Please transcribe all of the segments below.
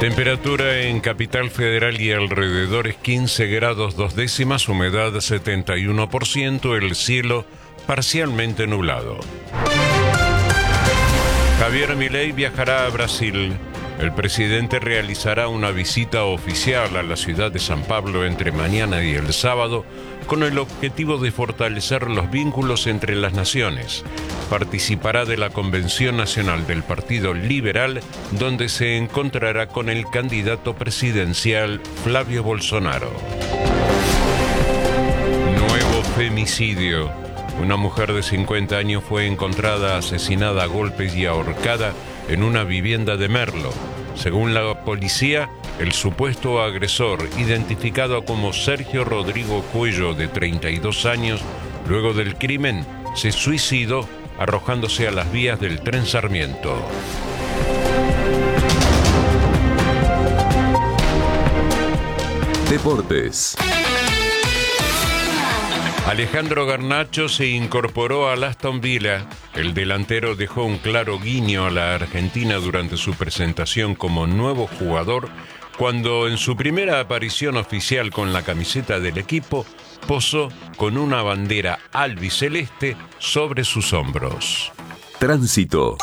Temperatura en Capital Federal y alrededores 15 grados 2 décimas, humedad 71%, el cielo parcialmente nublado. Javier Milei viajará a Brasil. El presidente realizará una visita oficial a la ciudad de San Pablo entre mañana y el sábado con el objetivo de fortalecer los vínculos entre las naciones. Participará de la Convención Nacional del Partido Liberal, donde se encontrará con el candidato presidencial Flavio Bolsonaro. Nuevo femicidio. Una mujer de 50 años fue encontrada asesinada a golpes y ahorcada en una vivienda de Merlo. Según la policía, el supuesto agresor, identificado como Sergio Rodrigo Cuello, de 32 años, luego del crimen, se suicidó arrojándose a las vías del tren Sarmiento. Deportes. Alejandro Garnacho se incorporó al Aston Villa. El delantero dejó un claro guiño a la Argentina durante su presentación como nuevo jugador, cuando en su primera aparición oficial con la camiseta del equipo, posó con una bandera albiceleste sobre sus hombros. Tránsito.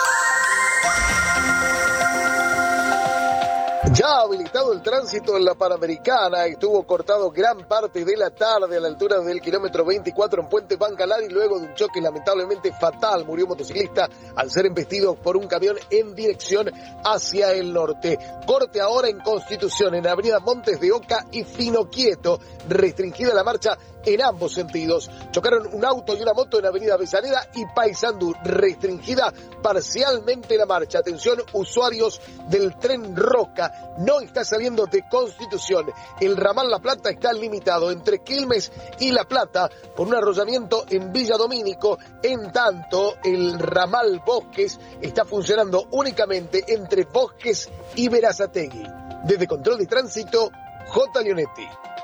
Ya habilitado el tránsito en la Panamericana, estuvo cortado gran parte de la tarde a la altura del kilómetro 24 en Puente Bancalar y luego de un choque lamentablemente fatal murió un motociclista al ser embestido por un camión en dirección hacia el norte. Corte ahora en Constitución, en Avenida Montes de Oca y Fino Quieto, restringida la marcha en ambos sentidos. Chocaron un auto y una moto en Avenida Avellaneda y Paysandú, restringida parcialmente la marcha. Atención, usuarios del tren Roca, no está saliendo de Constitución. El ramal La Plata está limitado entre Quilmes y La Plata por un arrollamiento en Villa Domínico. En tanto, el ramal Bosques está funcionando únicamente entre Bosques y Berazategui. Desde Control de Tránsito, J. Leonetti.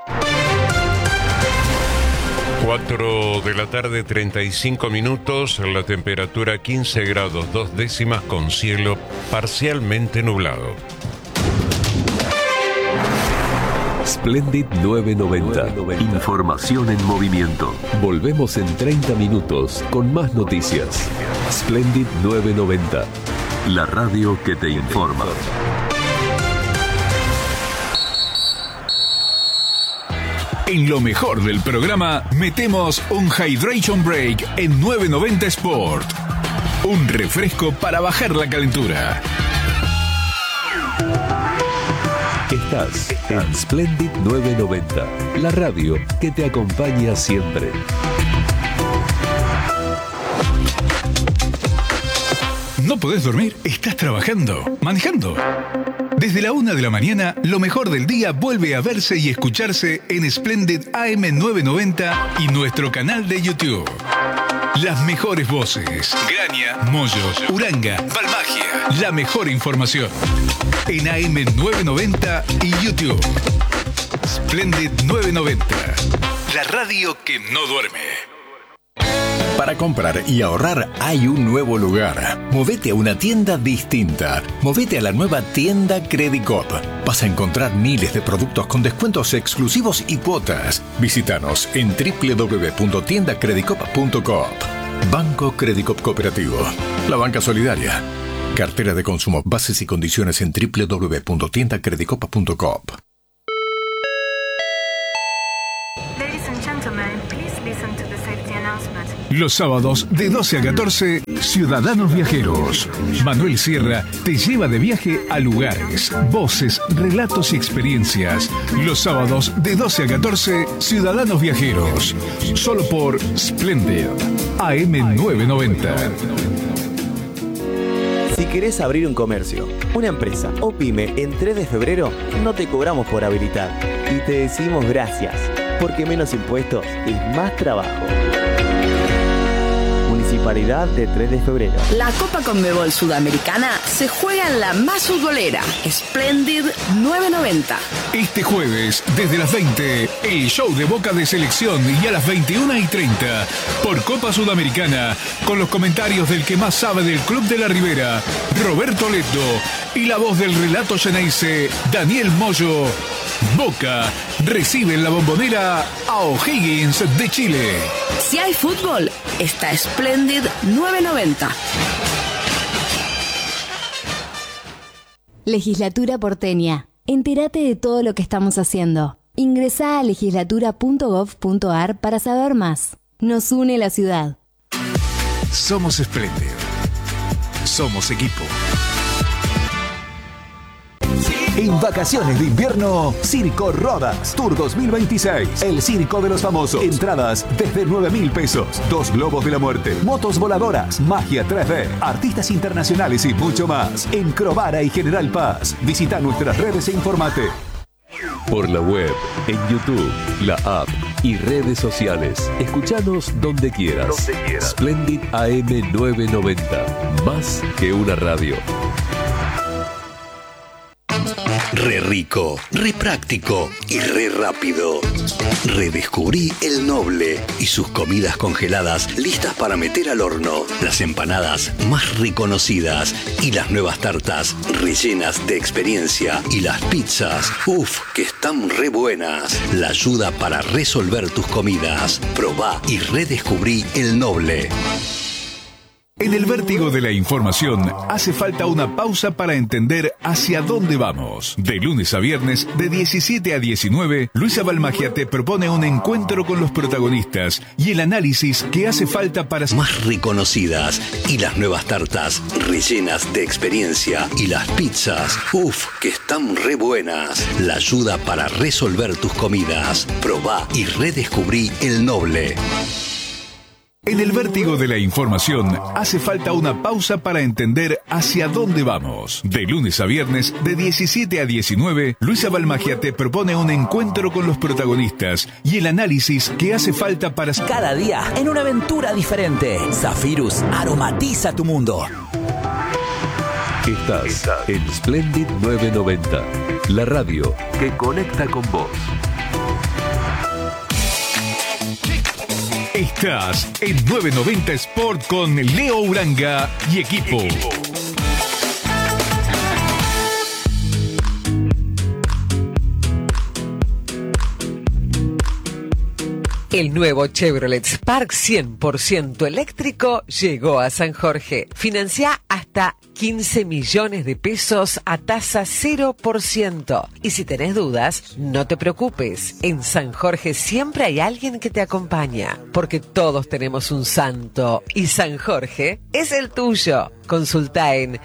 4 de la tarde, 35 minutos, la temperatura 15 grados 2 décimas con cielo parcialmente nublado. Splendid 990. Información en movimiento. Volvemos en 30 minutos con más noticias. Splendid 990. La radio que te informa. En lo mejor del programa, metemos un Hydration Break en 990 Sport. Un refresco para bajar la calentura. Estás en Splendid 990, la radio que te acompaña siempre. ¿No podés dormir? ¿Estás trabajando? ¿Manejando? Desde la 1 de la mañana, lo mejor del día vuelve a verse y escucharse en Splendid AM990 y nuestro canal de YouTube. Las mejores voces, Graña, Moyo, Uranga, Balmagia, la mejor información. En AM990 y YouTube. Splendid 990, la radio que no duerme. Para comprar y ahorrar hay un nuevo lugar. Movete a una tienda distinta. Movete a la nueva tienda Credicop. Vas a encontrar miles de productos con descuentos exclusivos y cuotas. Visítanos en www.tiendacredicop.coop. Banco Credicop Cooperativo. La banca solidaria. Cartera de consumo. Bases y condiciones en www.tiendacredicop.coop. Los sábados de 12 a 14, Ciudadanos Viajeros. Manuel Sierra te lleva de viaje a lugares, voces, relatos y experiencias. Los sábados de 12 a 14, Ciudadanos Viajeros. Solo por Splendid AM990. Si querés abrir un comercio, una empresa o pyme en 3 de febrero, no te cobramos por habilitar. Y te decimos gracias, porque menos impuestos es más trabajo. Municipalidad de 3 de febrero. La Copa Conmebol Sudamericana se juega en la más futbolera, Splendid 990. Este jueves, desde las 20, el show de Boca de Selección y a las 21:30 por Copa Sudamericana, con los comentarios del que más sabe del Club de la Ribera, Roberto Leto, y la voz del relato Xeneize, Daniel Moyo. Boca recibe en la Bombonera a O'Higgins de Chile. Si hay fútbol, está Splendid 990. Legislatura porteña. Entérate de todo lo que estamos haciendo. Ingresá a legislatura.gov.ar para saber más. Nos une la ciudad. Somos Splendid. Somos equipo. En vacaciones de invierno, Circo Rodas Tour 2026. El circo de los famosos. Entradas desde 9.000 pesos. 2 globos de la muerte, motos voladoras, magia 3D, artistas internacionales y mucho más. En Crovara y General Paz. Visita nuestras redes e informate. Por la web, en YouTube, la app y redes sociales. Escuchanos donde quieras. Splendid AM 990. Más que una radio. Re rico, re práctico y re rápido. Redescubrí El Noble y sus comidas congeladas listas para meter al horno. Las empanadas más reconocidas y las nuevas tartas rellenas de experiencia. Y las pizzas, que están re buenas. La ayuda para resolver tus comidas. Probá y redescubrí El Noble. En el vértigo de la información hace falta una pausa para entender hacia dónde vamos. De lunes a viernes, de 17 a 19, Luisa Balmagia te propone un encuentro con los protagonistas y el análisis que hace falta para... Más reconocidas y las nuevas tartas rellenas de experiencia. Y las pizzas, que están re buenas. La ayuda para resolver tus comidas. Probá y redescubrí El Noble. En el vértigo de la información hace falta una pausa para entender hacia dónde vamos. De lunes a viernes, de 17 a 19, Luisa Balmagia te propone un encuentro con los protagonistas y el análisis que hace falta para... Cada día en una aventura diferente. Zafirus aromatiza tu mundo. Estás en Splendid 990, la radio que conecta con vos. Estás en 990 Sport con Leo Uranga y equipo. El nuevo Chevrolet Spark 100% eléctrico llegó a San Jorge. Financia hasta 15 millones de pesos a tasa 0%. Y si tenés dudas, no te preocupes. En San Jorge siempre hay alguien que te acompaña. Porque todos tenemos un santo. Y San Jorge es el tuyo. Consulta en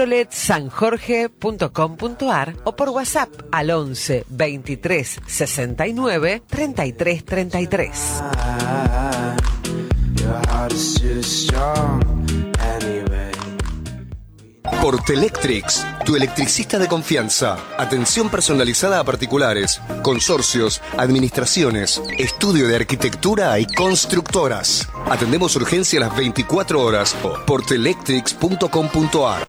chevroletsanjorge.com.ar o por WhatsApp al 11 23 69 33 33. Portelectrics, tu electricista de confianza. Atención personalizada a particulares, consorcios, administraciones, estudio de arquitectura y constructoras. Atendemos urgencia a las 24 horas. Portelectrics.com.ar.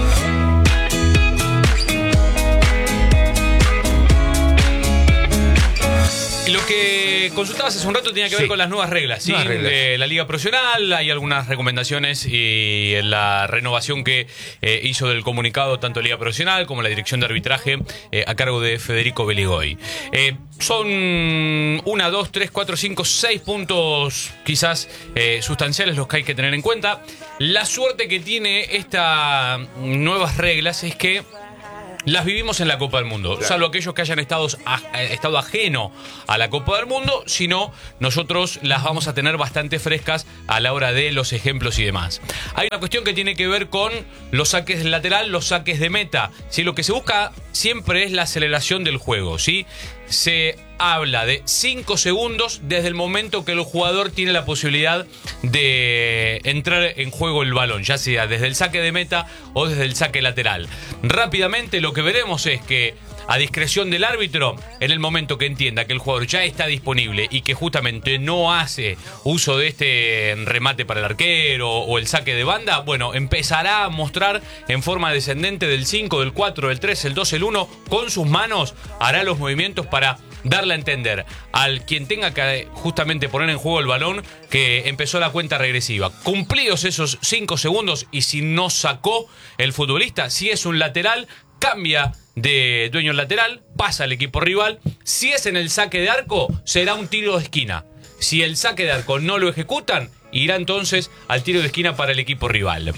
Lo que consultabas hace un rato tenía que ver con las nuevas reglas, ¿sí? De la Liga Profesional. Hay algunas recomendaciones y en la renovación que hizo del comunicado tanto Liga Profesional como la Dirección de Arbitraje a cargo de Federico Beligoy. Son 1, 2, 3, 4, 5, 6 puntos quizás sustanciales los que hay que tener en cuenta. La suerte que tiene estas nuevas reglas es que las vivimos en la Copa del Mundo, claro. Salvo aquellos que hayan estado ajeno a la Copa del Mundo, sino nosotros las vamos a tener bastante frescas a la hora de los ejemplos y demás. Hay una cuestión que tiene que ver con los saques lateral, los saques de meta, ¿sí? Lo que se busca siempre es la aceleración del juego, ¿sí? Se habla de 5 segundos desde el momento que el jugador tiene la posibilidad de entrar en juego el balón, ya sea desde el saque de meta o desde el saque lateral. Rápidamente lo que veremos es que a discreción del árbitro, en el momento que entienda que el jugador ya está disponible y que justamente no hace uso de este remate para el arquero o el saque de banda, bueno, empezará a mostrar en forma descendente del 5, del 4, del 3, el 2, el 1, con sus manos hará los movimientos para darle a entender al quien tenga que justamente poner en juego el balón que empezó la cuenta regresiva. Cumplidos esos 5 segundos, y si no sacó el futbolista, si es un lateral, cambia de dueño lateral, pasa al equipo rival. Si es en el saque de arco, será un tiro de esquina. Si el saque de arco no lo ejecutan, irá entonces al tiro de esquina para el equipo rival.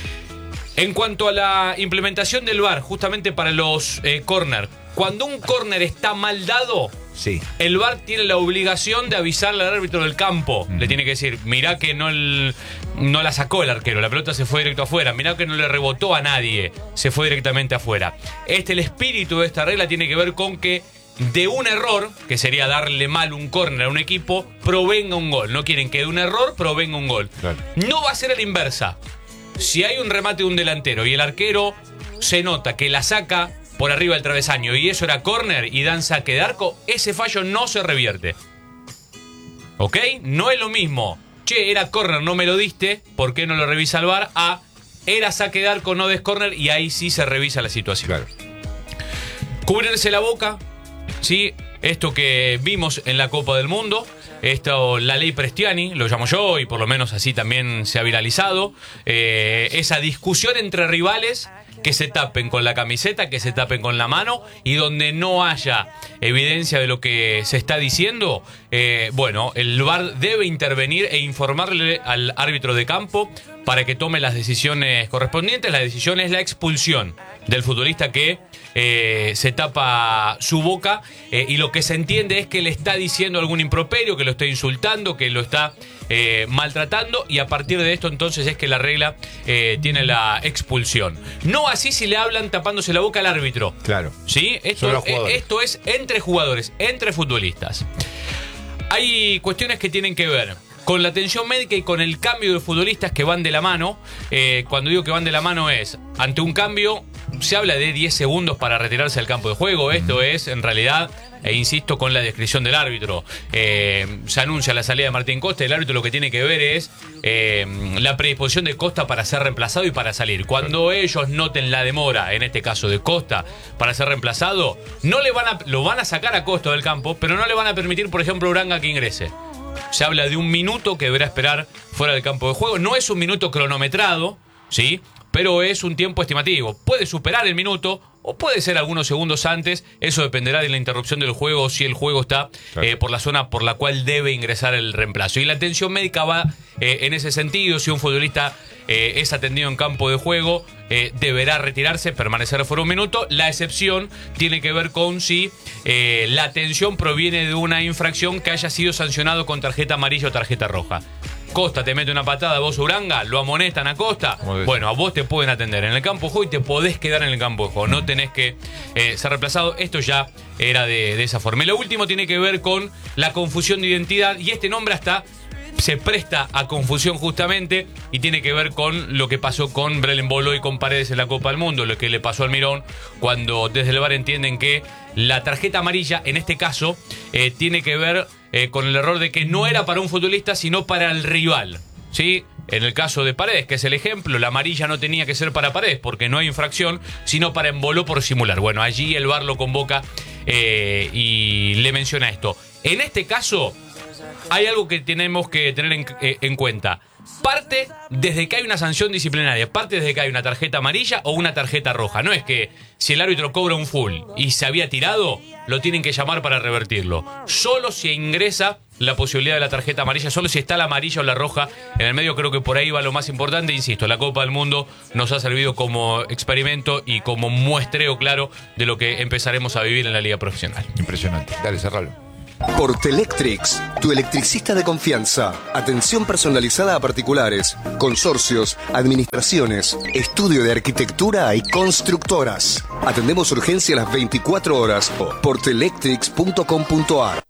En cuanto a la implementación del VAR, justamente para los córner, cuando un córner está mal dado, sí, el VAR tiene la obligación de avisarle al árbitro del campo. Le tiene que decir, mirá que no la sacó el arquero, la pelota se fue directo afuera, mirá que no le rebotó a nadie, se fue directamente afuera. El espíritu de esta regla tiene que ver con que de un error, que sería darle mal un córner a un equipo, provenga un gol. No quieren que de un error provenga un gol. Claro. No va a ser a la inversa. Si hay un remate de un delantero y el arquero se nota que la saca por arriba del travesaño y eso era córner y dan saque de arco, ese fallo no se revierte. ¿Ok? No es lo mismo. Che, era córner, no me lo diste, ¿por qué no lo revisa el VAR? A, era saque de arco, no des córner, y ahí sí se revisa la situación. Claro. Cubrirse la boca, ¿sí? Esto que vimos en la Copa del Mundo. Esto, la ley Prestiani, lo llamo yo, y por lo menos así también se ha viralizado. Esa discusión entre rivales, que se tapen con la camiseta, que se tapen con la mano, y donde no haya evidencia de lo que se está diciendo, bueno, el VAR debe intervenir e informarle al árbitro de campo para que tome las decisiones correspondientes. La decisión es la expulsión del futbolista que se tapa su boca, y lo que se entiende es que le está diciendo algún improperio, que lo está insultando, que lo está maltratando, y a partir de esto entonces es que la regla tiene la expulsión. No así si le hablan tapándose la boca al árbitro. Claro. ¿Sí? Esto es entre jugadores, entre futbolistas. Hay cuestiones que tienen que ver con la atención médica y con el cambio de futbolistas que van de la mano. Cuando digo que van de la mano es, ante un cambio, se habla de 10 segundos para retirarse del campo de juego. Esto es, en realidad, insisto, con la descripción del árbitro. Se anuncia la salida de Martín Costa. El árbitro lo que tiene que ver es la predisposición de Costa para ser reemplazado y para salir. Cuando ellos noten la demora, en este caso de Costa, para ser reemplazado, lo van a sacar a Costa del campo, pero no le van a permitir, por ejemplo, a Uranga que ingrese. Se habla de un minuto que deberá esperar fuera del campo de juego. No es un minuto cronometrado, ¿sí? Pero es un tiempo estimativo. Puede superar el minuto o puede ser algunos segundos antes. Eso dependerá de la interrupción del juego, o si el juego está por la zona por la cual debe ingresar el reemplazo. Y la atención médica va en ese sentido. Si un futbolista es atendido en campo de juego, deberá retirarse, permanecer fuera un minuto. La excepción tiene que ver con si la atención proviene de una infracción que haya sido sancionado con tarjeta amarilla o tarjeta roja. Costa te mete una patada, vos Uranga, lo amonestan a Costa. Bueno, a vos te pueden atender en el campo de juego y te podés quedar en el campo de juego. No tenés que ser reemplazado. Esto ya era de esa forma. Y lo último tiene que ver con la confusión de identidad. Y este nombre hasta se presta a confusión justamente, y tiene que ver con lo que pasó con Brelen Bolo y con Paredes en la Copa del Mundo, lo que le pasó al Mirón, cuando desde el VAR entienden que la tarjeta amarilla, en este caso, tiene que ver con el error de que no era para un futbolista, sino para el rival, ¿sí? En el caso de Paredes, que es el ejemplo, la amarilla no tenía que ser para Paredes porque no hay infracción, sino para Embolo por simular. Bueno, allí el VAR lo convoca y le menciona esto. En este caso, hay algo que tenemos que tener en cuenta. Parte desde que hay una sanción disciplinaria, parte desde que hay una tarjeta amarilla o una tarjeta roja. No es que si el árbitro cobra un full y se había tirado, lo tienen que llamar para revertirlo. Solo si ingresa la posibilidad de la tarjeta amarilla, solo si está la amarilla o la roja en el medio. Creo que por ahí va lo más importante. Insisto, la Copa del Mundo nos ha servido como experimento y como muestreo claro de lo que empezaremos a vivir en la liga profesional. Impresionante. Dale, cerralo. Portelectrics, tu electricista de confianza. Atención personalizada a particulares, consorcios, administraciones, estudio de arquitectura y constructoras. Atendemos urgencia a las 24 horas. Portelectrics.com.ar.